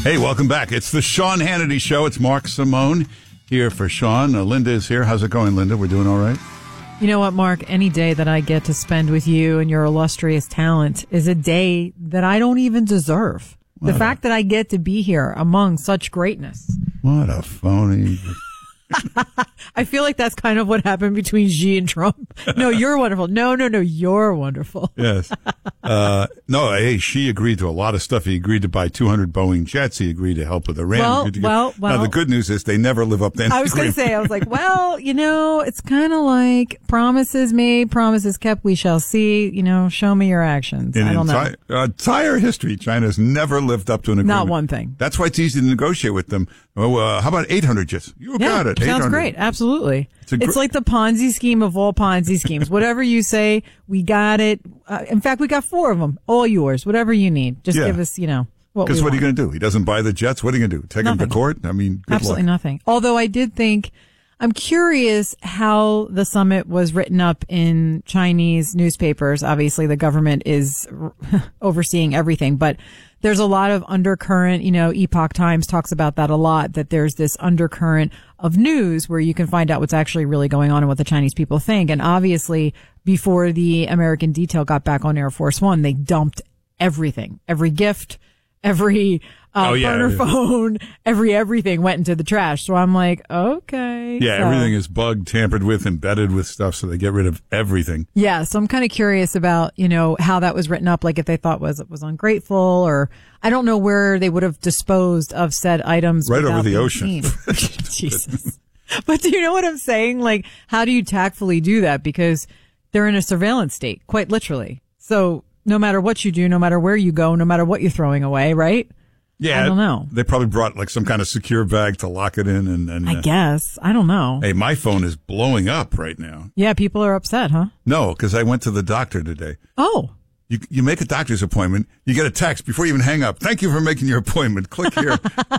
Hey, welcome back. It's the Sean Hannity Show. It's Mark Simone here for Sean. Linda is here. How's it going, Linda? We're doing all right? You know what, Mark? Any day that I get to spend with you and your illustrious talent is a day that I don't even deserve. The fact that I get to be here among such greatness. What a phony. I feel like that's kind of what happened between Xi and Trump. No, you're wonderful. No, you're wonderful. Yes. No, hey, Xi agreed to a lot of stuff. He agreed to buy 200 Boeing jets. He agreed to help with Iran. Well. Now, the good news is they never live up to any I was going to say, I was like, well, it's kind of like promises made, promises kept, we shall see. Show me your actions. I don't know. Entire history, China's never lived up to an agreement. Not one thing. That's why it's easy to negotiate with them. How about 800 jets? You got it. Sounds great. Absolutely. It's like the Ponzi scheme of all Ponzi schemes. Whatever you say, we got it. In fact, we got 4 of them. All yours. Whatever you need. Just give us, what Because what are you going to do? He doesn't buy the jets. What are you going to do? Take him to court? I mean, good Absolutely luck. Nothing. Although I did think, I'm curious how the summit was written up in Chinese newspapers. Obviously, the government is overseeing everything, but there's a lot of undercurrent, Epoch Times talks about that a lot, that there's this undercurrent of news where you can find out what's actually really going on and what the Chinese people think. And obviously, before the American detail got back on Air Force One, they dumped everything, every gift, every burner phone, everything went into the trash. So I'm like, okay. Yeah, everything is bugged, tampered with, embedded with stuff, so they get rid of everything. Yeah, so I'm kind of curious about, how that was written up, like if they thought it was ungrateful, or I don't know where they would have disposed of said items. Right over the ocean. Jesus. But do you know what I'm saying? Like, how do you tactfully do that? Because they're in a surveillance state, quite literally. So no matter what you do, no matter where you go, no matter what you're throwing away, right? Yeah, I don't know. They probably brought like some kind of secure bag to lock it in, and I guess I don't know. Hey, my phone is blowing up right now. Yeah, people are upset, huh? No, because I went to the doctor today. Oh, you make a doctor's appointment, you get a text before you even hang up. Thank you for making your appointment. Click here.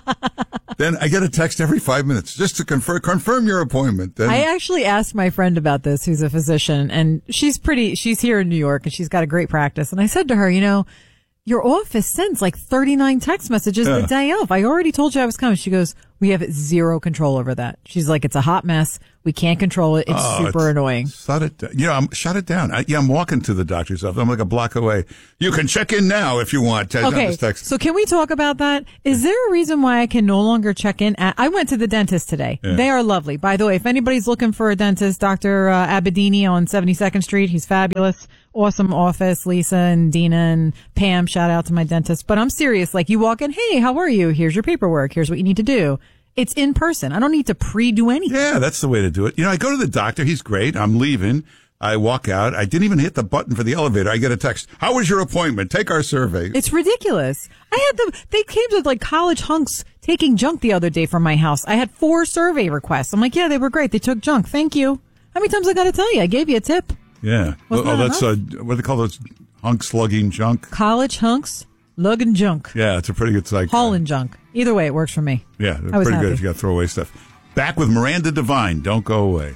Then I get a text every 5 minutes just to confirm your appointment. Then, I actually asked my friend about this, who's a physician, and she's here in New York, and she's got a great practice. And I said to her, your office sends like 39 text messages the day of. I already told you I was coming. She goes, we have zero control over that. She's like, it's a hot mess. We can't control it. It's super annoying. Shut it down. Shut it down. I'm walking to the doctor's office. I'm like a block away. You can check in now if you want. Okay, so can we talk about that? Is there a reason why I can no longer check in? I went to the dentist today. Yeah. They are lovely. By the way, if anybody's looking for a dentist, Dr. Abedini on 72nd Street, he's fabulous. Awesome office. Lisa and Dina and Pam, shout out to my dentist. But I'm serious. Like, you walk in, hey, how are you? Here's your paperwork. Here's what you need to do. It's in person. I don't need to pre-do anything. Yeah, that's the way to do it. I go to the doctor. He's great. I'm leaving. I walk out. I didn't even hit the button for the elevator. I get a text. How was your appointment? Take our survey. It's ridiculous. They came to like college hunks taking junk the other day from my house. I had 4 survey requests. I'm like, yeah, they were great. They took junk. Thank you. How many times I got to tell you? I gave you a tip. Yeah. That's what do they call those hunks lugging junk? College hunks lugging junk. Yeah, it's a pretty good cycle. Hauling junk. Either way, it works for me. Yeah, they're pretty good if you got to throw away stuff. Back with Miranda Devine. Don't go away.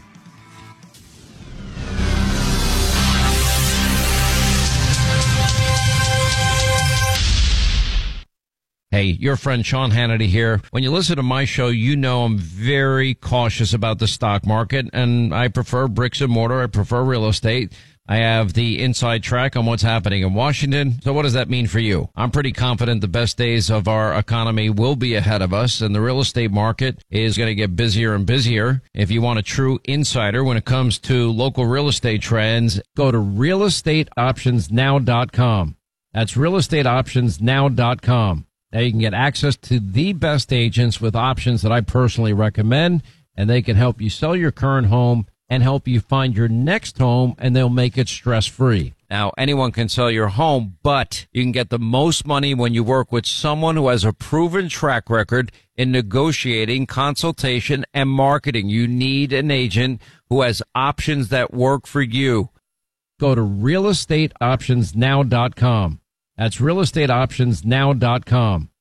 Hey, your friend Sean Hannity here. When you listen to my show, I'm very cautious about the stock market, and I prefer bricks and mortar. I prefer real estate. I have the inside track on what's happening in Washington. So what does that mean for you? I'm pretty confident the best days of our economy will be ahead of us, and the real estate market is going to get busier and busier. If you want a true insider when it comes to local real estate trends, go to realestateoptionsnow.com. That's realestateoptionsnow.com. Now you can get access to the best agents with options that I personally recommend, and they can help you sell your current home and help you find your next home, and they'll make it stress-free. Now, anyone can sell your home, but you can get the most money when you work with someone who has a proven track record in negotiating, consultation, and marketing. You need an agent who has options that work for you. Go to realestateoptionsnow.com. That's realestateoptionsnow.com.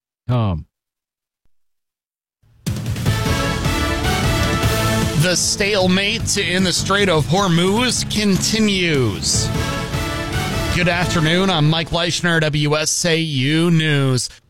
The stalemate in the Strait of Hormuz continues. Good afternoon. I'm Mike Leischner, WSAU News.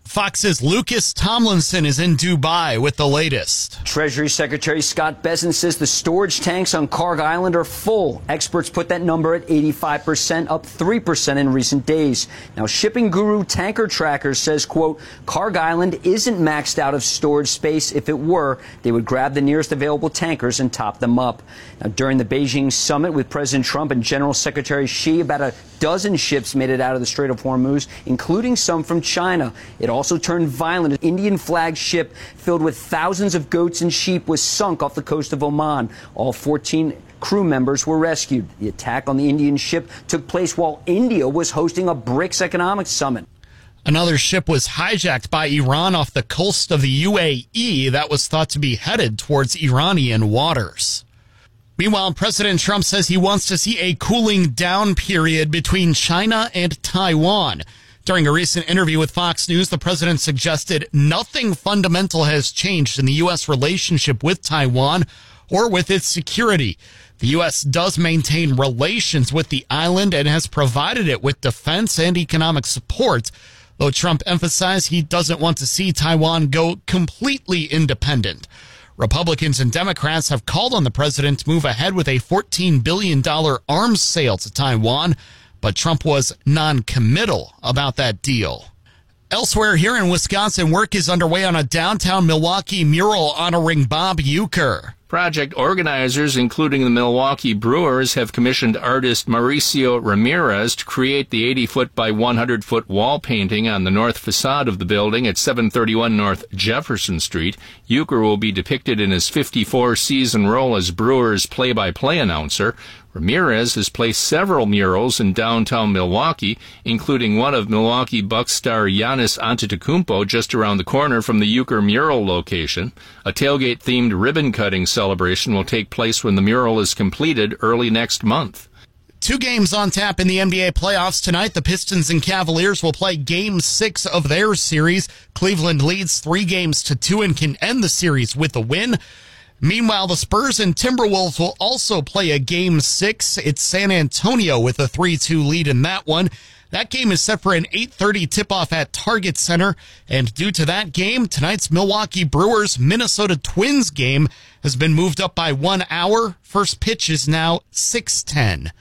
Fox's Lucas Tomlinson is in Dubai with the latest. Treasury Secretary Scott Bessent says the storage tanks on Karg Island are full. Experts put that number at 85%, up 3% in recent days. Now, shipping guru Tanker Tracker says, quote, Karg Island isn't maxed out of storage space. If it were, they would grab the nearest available tankers and top them up. Now, during the Beijing summit with President Trump and General Secretary Xi, about a dozen ships made it out of the Strait of Hormuz, including some from China. It also turned violent. An Indian flag ship filled with thousands of goats and sheep was sunk off the coast of Oman. All 14 crew members were rescued. The attack on the Indian ship took place while India was hosting a BRICS economic summit. Another ship was hijacked by Iran off the coast of the UAE that was thought to be headed towards Iranian waters. Meanwhile, President Trump says he wants to see a cooling down period between China and Taiwan. During a recent interview with Fox News, the president suggested nothing fundamental has changed in the U.S. relationship with Taiwan or with its security. The U.S. does maintain relations with the island and has provided it with defense and economic support, though Trump emphasized he doesn't want to see Taiwan go completely independent. Republicans and Democrats have called on the president to move ahead with a $14 billion arms sale to Taiwan, but Trump was non-committal about that deal. Elsewhere here in Wisconsin, work is underway on a downtown Milwaukee mural honoring Bob Uecker. Project organizers, including the Milwaukee Brewers, have commissioned artist Mauricio Ramirez to create the 80-foot by 100-foot wall painting on the north facade of the building at 731 North Jefferson Street. Uecker will be depicted in his 54-season role as Brewers play-by-play announcer. Ramirez has placed several murals in downtown Milwaukee, including one of Milwaukee Bucks star Giannis Antetokounmpo just around the corner from the Uecker mural location. A tailgate-themed ribbon-cutting celebration will take place when the mural is completed early next month. 2 games on tap in the NBA playoffs tonight. The Pistons and Cavaliers will play Game 6 of their series. Cleveland leads 3-2 and can end the series with a win. Meanwhile, the Spurs and Timberwolves will also play a Game 6. It's San Antonio with a 3-2 lead in that one. That game is set for an 8:30 tip-off at Target Center. And due to that game, tonight's Milwaukee Brewers-Minnesota Twins game has been moved up by 1 hour. First pitch is now 6:10.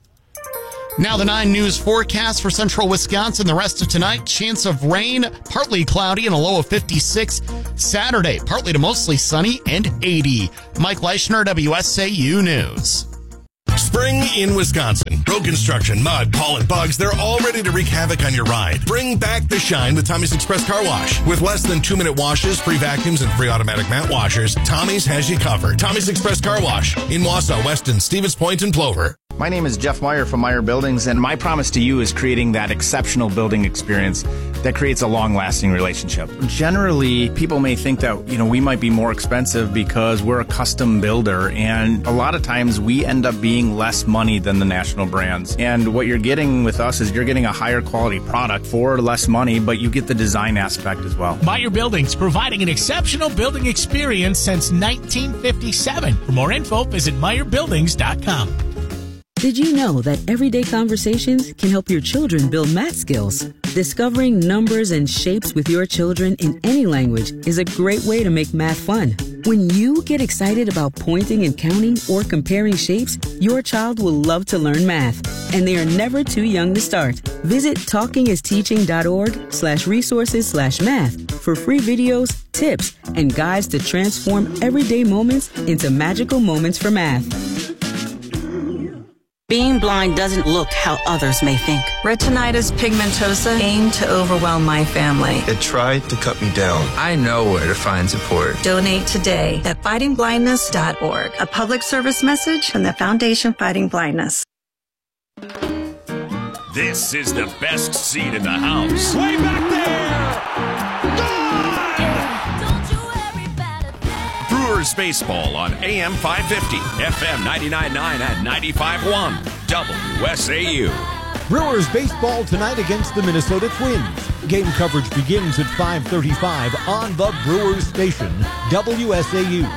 Now the 9 News forecast for central Wisconsin. The rest of tonight, chance of rain, partly cloudy and a low of 56. Saturday, partly to mostly sunny and 80. Mike Leischner, WSAU News. Spring in Wisconsin. Road construction, mud, pollen, bugs, they're all ready to wreak havoc on your ride. Bring back the shine with Tommy's Express Car Wash. With less than 2-minute washes, free vacuums, and free automatic mat washers, Tommy's has you covered. Tommy's Express Car Wash in Wausau, Weston, Stevens Point, and Plover. My name is Jeff Meyer from Meyer Buildings, and my promise to you is creating that exceptional building experience that creates a long-lasting relationship. Generally, people may think that, we might be more expensive because we're a custom builder, and a lot of times we end up being less money than the national brands. And what you're getting with us is you're getting a higher quality product for less money, but you get the design aspect as well. Meyer Buildings, providing an exceptional building experience since 1957. For more info, visit MeyerBuildings.com. Did you know that everyday conversations can help your children build math skills? Discovering numbers and shapes with your children in any language is a great way to make math fun. When you get excited about pointing and counting or comparing shapes, your child will love to learn math, and they are never too young to start. Visit talkingisteaching.org/resources/math for free videos, tips, and guides to transform everyday moments into magical moments for math. Being blind doesn't look how others may think. Retinitis pigmentosa aimed to overwhelm my family. It tried to cut me down. I know where to find support. Donate today at fightingblindness.org. A public service message from the Foundation Fighting Blindness. This is the best seat in the house. Way back there! Brewers baseball on AM 550, FM 99.9 and 95.1, WSAU. Brewers baseball tonight against the Minnesota Twins. Game coverage begins at 5:35 on the Brewers station, WSAU.